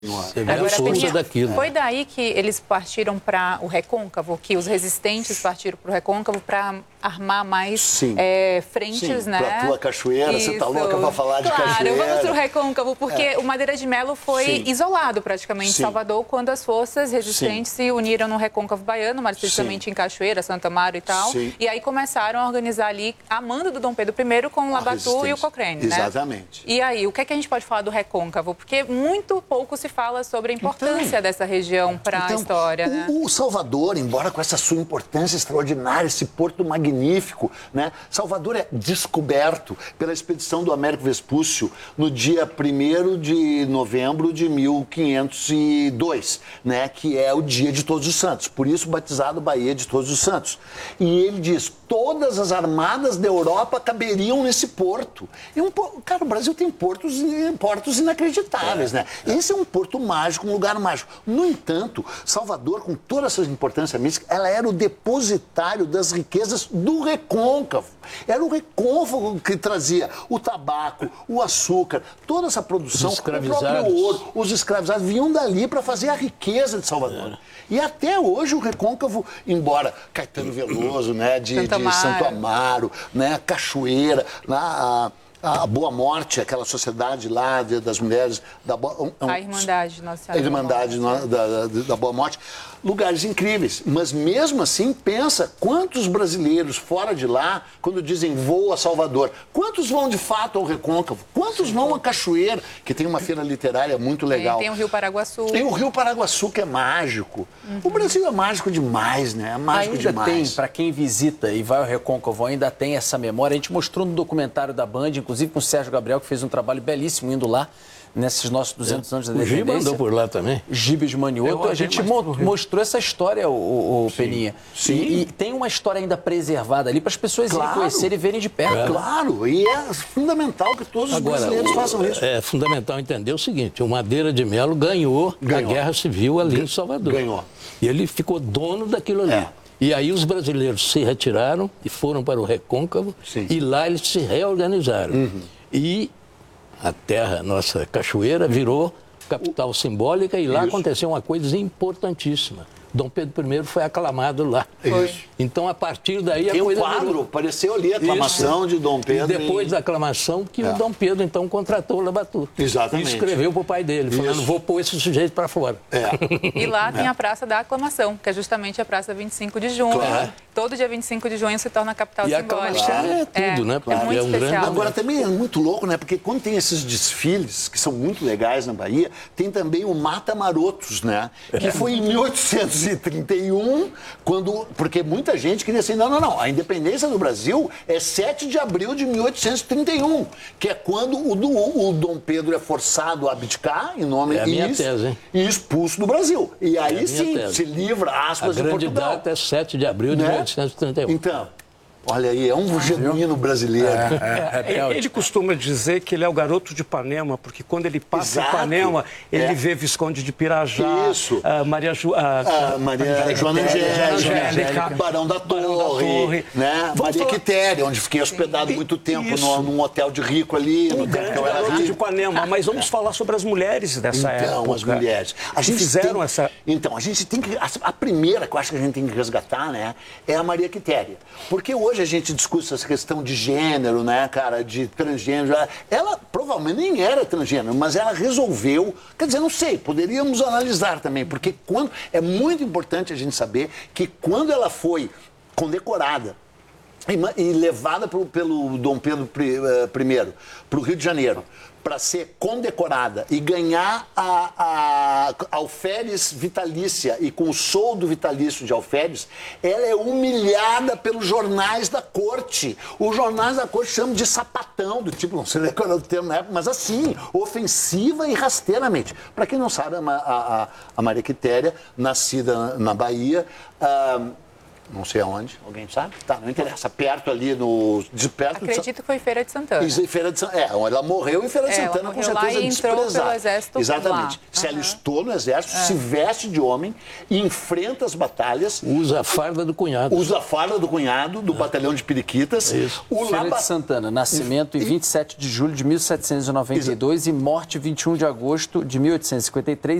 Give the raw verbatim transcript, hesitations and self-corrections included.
Você vê a força daquilo. Foi daí que eles partiram para o recôncavo, que os resistentes partiram para o recôncavo para armar mais é, frentes, Sim, né? Pra tua cachoeira, Isso. você tá louca para falar claro, de cachoeira. Claro, vamos para o recôncavo, porque é. o Madeira de Melo foi Sim. isolado praticamente em Salvador, quando as forças resistentes Sim. se uniram no recôncavo baiano, mais precisamente Sim. em Cachoeira, Santa Amaro e tal. Sim. E aí começaram a organizar ali, a mando do Dom Pedro I com o Labatu e o Cochrane, né? Exatamente. E aí, o que é que a gente pode falar do recôncavo? Porque muito pouco se fala sobre a importância então, dessa região para então, a história. O, né? o Salvador, embora com essa sua importância extraordinária, esse porto magnífico, né? Salvador é descoberto pela expedição do Américo Vespúcio no dia primeiro de novembro de mil quinhentos e dois, né? Que é o dia de Todos os Santos, por isso batizado Baía de Todos os Santos. E ele diz, todas as armadas da Europa caberiam nesse porto. E um, cara, o Brasil tem portos, portos inacreditáveis, é, né? É. Esse é um porto mágico, um lugar mágico. No entanto, Salvador, com toda essa importância mística, ela era o depositário das riquezas do recôncavo. Era o recôncavo que trazia o tabaco, o açúcar, toda essa produção, o próprio ouro, os escravizados vinham dali para fazer a riqueza de Salvador. É. E até hoje o recôncavo, embora Caetano Veloso, né, de, Santo, Amaro. de Santo Amaro, né, Cachoeira, lá, a, a Boa Morte, aquela sociedade lá de, das mulheres da um, a Irmandade Nossa Senhora a Irmandade da, da, da Boa Morte, lugares incríveis, mas mesmo assim pensa quantos brasileiros fora de lá, quando dizem vou a Salvador, quantos vão de fato ao recôncavo, quantos Sim. vão a Cachoeira, que tem uma feira literária muito legal. Tem, tem o Rio Paraguaçu. Tem o Rio Paraguaçu, que é mágico. Uhum. O Brasil é mágico demais, né? É mágico ainda demais. Tem, para quem visita e vai ao recôncavo, ainda tem essa memória. A gente mostrou no documentário da Band, inclusive com o Sérgio Gabriel, que fez um trabalho belíssimo indo lá, nesses nossos duzentos é. anos da independência. O Giba andou por lá também. Giba de Manioto. A gente mo mostrou essa história, o, o Sim. Peninha. Sim. E, e tem uma história ainda preservada ali para as pessoas claro. conhecerem e verem de perto. É. Claro, e é fundamental que todos os Agora, brasileiros o, façam isso. É fundamental entender o seguinte, o Madeira de Melo ganhou, ganhou. a Guerra Civil ali Gan em Salvador. Ganhou. E ele ficou dono daquilo ali. É. E aí os brasileiros se retiraram e foram para o recôncavo Sim. e lá eles se reorganizaram. Uhum. E a terra, nossa cachoeira, virou capital simbólica e lá Isso. aconteceu uma coisa importantíssima. Dom Pedro I foi aclamado lá. Isso. Então, a partir daí... Tem a coisa um quadro, virou... apareceu ali a aclamação Isso. de Dom Pedro. E depois em... da aclamação, que é. o Dom Pedro, então, contratou o Labatu. Exatamente. E escreveu para o pai dele, falando, Isso. vou pôr esse sujeito para fora. É. E lá tem a Praça da Aclamação, que é justamente a Praça vinte e cinco de junho. Claro. Todo dia vinte e cinco de junho se torna a capital e simbólica. E a aclamação é tudo, é, né? É muito é um especial. grande... Agora, também é muito louco, né? Porque quando tem esses desfiles, que são muito legais na Bahia, tem também o Mata Marotos, né? Que foi em mil oitocentos e trinta e um, quando... Porque muita gente queria assim, não, não, não, a independência do Brasil é sete de abril de mil oitocentos e trinta e um, que é quando o, do, o Dom Pedro é forçado a abdicar em nome é a minha tese, hein? e expulso do Brasil. E aí é sim, tese. se livra, aspas, a de Portugal. A grande data é sete de abril de né? mil oitocentos e trinta e um. Então... Olha aí, é um genuíno brasileiro. É, é, é, ele costuma dizer que ele é o garoto de Ipanema, porque quando ele passa Exato. em Ipanema, ele é. vê Visconde de Pirajá, Isso. A Maria, Ju, a, a Maria a Joana Angélica, Angélica, Barão da Torre, Barão da Torre né? Maria falar... Quitéria, onde fiquei hospedado muito tempo no, num hotel de rico ali. Um no grande garoto de Ipanema. Mas vamos falar sobre as mulheres dessa então, época. Então, as mulheres. A gente fizeram tem... essa... Então, a gente tem que... A primeira que eu acho que a gente tem que resgatar, né, é a Maria Quitéria. Porque hoje a gente discute essa questão de gênero, né, cara, de transgênero. Ela provavelmente nem era transgênero, mas ela resolveu, quer dizer, não sei, poderíamos analisar também, porque quando é muito importante a gente saber que quando ela foi condecorada e, e levada pro, pelo Dom Pedro I para o Rio de Janeiro, para ser condecorada e ganhar a, a, a alferes vitalícia e com o soldo vitalício de alferes, ela é humilhada pelos jornais da corte. Os jornais da corte chamam de sapatão, do tipo, não sei qual era o termo na época, mas assim, ofensiva e rasteiramente. Para quem não sabe, a, a, a Maria Quitéria, nascida na Bahia, uh, Não sei aonde. Alguém sabe? Tá, não interessa. Perto ali no... De perto Acredito de... que foi Feira de Santana. Isso, em Feira de Santana. É, ela morreu em Feira de é, Santana, com certeza lá e entrou desprezada. pelo exército Exatamente. lá. Se uhum. alistou no exército, é. se veste de homem, enfrenta as batalhas. Usa a farda do cunhado. Usa a farda do cunhado, do é. batalhão de periquitas. Isso. O Feira Laba... de Santana, nascimento em vinte e sete de julho de mil setecentos e noventa e dois e morte vinte e um de agosto de mil oitocentos e cinquenta e três.